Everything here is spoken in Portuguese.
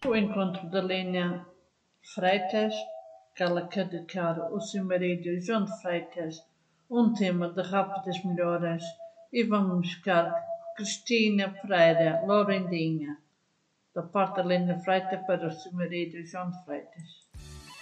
ao encontro da Lênia Freitas, que ela quer dedicar ao seu marido João de Freitas um tema de rápidas melhoras e vamos buscar Cristina Pereira Lourendinha, da parte da Lênia Freitas para o seu marido João de Freitas.